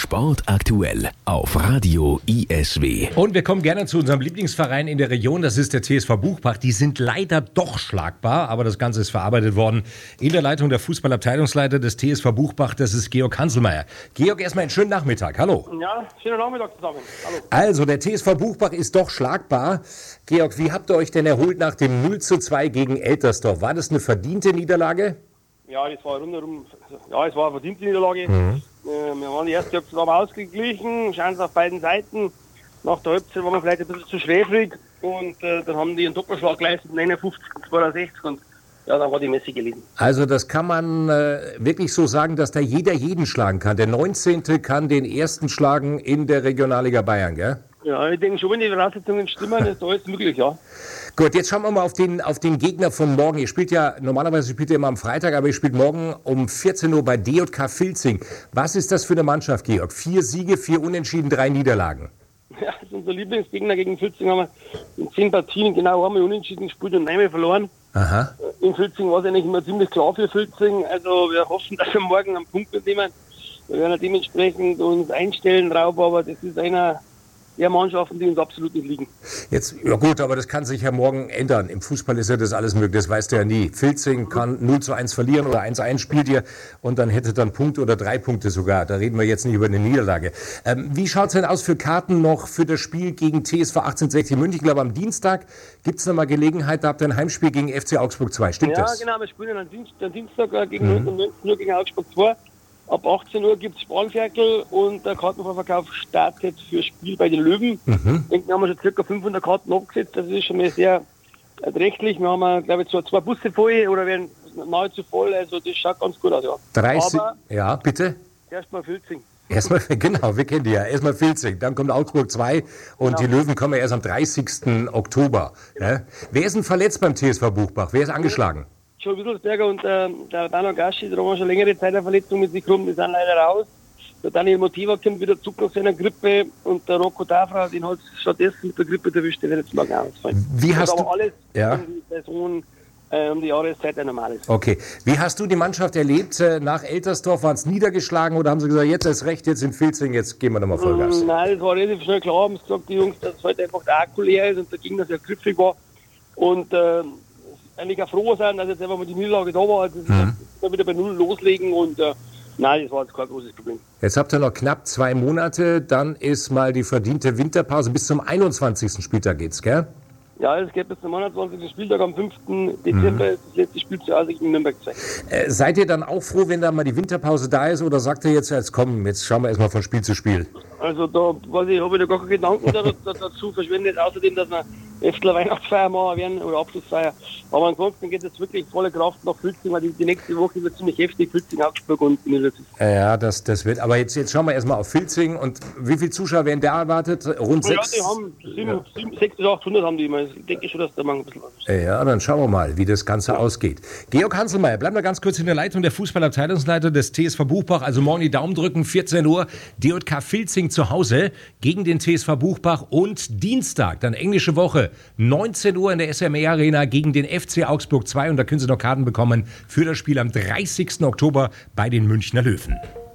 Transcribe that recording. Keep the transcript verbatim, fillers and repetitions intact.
Sport aktuell auf Radio I S W. Und wir kommen gerne zu unserem Lieblingsverein in der Region, das ist der T S V Buchbach. Die sind leider doch schlagbar, aber das Ganze ist verarbeitet worden. In der Leitung der Fußballabteilungsleiter des T S V Buchbach, das ist Georg Hanselmeier. Georg, erstmal einen schönen Nachmittag. Hallo. Ja, schönen Nachmittag zusammen. Hallo. Also, der T S V Buchbach ist doch schlagbar. Georg, wie habt ihr euch denn erholt nach dem null zu zwei gegen Eltersdorf? War das eine verdiente Niederlage? Ja, das war rundherum, ja, es war eine verdiente Niederlage. Mhm. Äh, wir waren die erste Halbzeit zusammen ausgeglichen, Chance auf beiden Seiten. Nach der Halbzeit waren wir vielleicht ein bisschen zu schläfrig und äh, dann haben die einen Doppelschlag geleistet, neunundfünfzig und zweiundsechzig und ja, dann war die Messe gelesen. Also das kann man äh, wirklich so sagen, dass da jeder jeden schlagen kann. Der neunzehnte kann den ersten schlagen in der Regionalliga Bayern, gell? Ja, ich denke schon, wenn die Voraussetzungen stimmen, ist alles möglich, ja. Gut, jetzt schauen wir mal auf den, auf den Gegner von morgen. Ihr spielt ja, normalerweise spielt ihr immer am Freitag, aber ihr spielt morgen um vierzehn Uhr bei D J K Vilzing. Was ist das für eine Mannschaft, Georg? Vier Siege, vier Unentschieden, drei Niederlagen. Ja, das ist unser Lieblingsgegner. Gegen Vilzing haben wir in zehn Partien genau einmal unentschieden gespielt und einmal verloren. Aha. In Vilzing war es eigentlich immer ziemlich klar für Vilzing. Also wir hoffen, dass wir morgen einen Punkt mitnehmen. Wir werden dementsprechend uns einstellen drauf, aber das ist einer der Mannschaften, die uns absolut nicht liegen. Jetzt, ja gut, aber das kann sich ja morgen ändern. Im Fußball ist ja das alles möglich, das weißt du ja nie. Vilzing kann null zu eins verlieren oder eins eins spielt ihr und dann hätte dann Punkte oder drei Punkte sogar. Da reden wir jetzt nicht über eine Niederlage. Ähm, wie schaut es denn aus für Karten noch für das Spiel gegen T S V achtzehnhundertsechzig München? Ich glaube, am Dienstag gibt es nochmal Gelegenheit, da habt ihr ein Heimspiel gegen F C Augsburg zwei. Stimmt ja, das? Ja, genau, wir spielen am Dienstag, Dienstag äh, gegen mhm. neunzehn Uhr gegen Augsburg zwei. Ab achtzehn Uhr gibt es Spanferkel und der Kartenvorverkauf startet für Spiel bei den Löwen. Mhm. Ich denke, wir haben schon ca. fünfhundert Karten abgesetzt. Das ist schon mal sehr erträglich. Wir haben, glaube ich, zwar zwei Busse voll oder werden nahezu voll. Also das schaut ganz gut aus, ja. dreißig, aber ja, bitte? Erstmal Vilzing. Erstmal, genau, wir kennen die ja. Erstmal Vilzing, dann kommt Augsburg zwei und genau. Die Löwen kommen ja erst am dreißigsten Oktober. Genau. Ja? Wer ist denn verletzt beim T S V Buchbach? Wer ist angeschlagen? Joe Wittelsberger und äh, der Dano Gaschi, da haben wir schon längere Zeit eine Verletzung mit sich rum, die sind leider raus. Der Daniel Motiva kommt wieder zurück nach seiner Grippe und der Rocco Tafra, den hat es stattdessen mit der Grippe erwischt, der wird jetzt morgen ausfallen. Wie hast aber du... alles ja. um die Saison, äh, um die Jahreszeit ein normales. Okay. Wie hast du die Mannschaft erlebt? Nach Eltersdorf waren es niedergeschlagen oder haben sie gesagt, jetzt ist recht, jetzt in Vilzing, jetzt gehen wir nochmal Vollgas? Mm, nein, das war relativ schnell klar, haben sie gesagt, die Jungs, dass es halt einfach der Akku leer ist und der Gegner sehr griffig war. Und äh, eigentlich auch froh sein, dass jetzt einfach mal die Niederlage da war. Also mhm. wir wieder bei Null loslegen und äh, nein, das war jetzt kein großes Problem. Jetzt habt ihr noch knapp zwei Monate, dann ist mal die verdiente Winterpause. Bis zum einundzwanzigsten Spieltag geht's, gell? Ja, es geht bis zum neunundzwanzigsten Spieltag am fünften Dezember mhm. ist das letzte Spiel zur Aussicht in Nürnberg zwei. Äh, seid ihr dann auch froh, wenn da mal die Winterpause da ist oder sagt ihr jetzt, jetzt komm, jetzt schauen wir erstmal von Spiel zu Spiel? Also da weiß ich, habe ich da gar keine Gedanken dazu verschwendet, außerdem, dass wir Äftler Weihnachtsfeier machen werden oder Abschlussfeier. Aber ansonsten geht es jetzt wirklich volle Kraft nach Vilzing, weil die, die nächste Woche wird ziemlich heftig, Vilzing, Augsburg und Niedersachsen. Ja, das, das wird, aber jetzt, jetzt schauen wir erstmal auf Vilzing und wie viele Zuschauer werden da erwartet? Rund ja, sechs? die haben sieben, ja. sieben, sechs bis achthundert haben die immer. Ich denke schon, dass da mal ein bisschen was ist. Ja, dann schauen wir mal, wie das Ganze ja. ausgeht. Georg Hanselmeier, bleiben wir ganz kurz in der Leitung, der Fußballabteilungsleiter des T S V Buchbach. Also morgen die Daumen drücken, vierzehn Uhr, D J K Vilzing zu Hause gegen den T S V Buchbach und Dienstag, dann englische Woche, neunzehn Uhr in der S M E Arena gegen den F C Augsburg zwei und da können Sie noch Karten bekommen für das Spiel am dreißigsten Oktober bei den Münchner Löwen.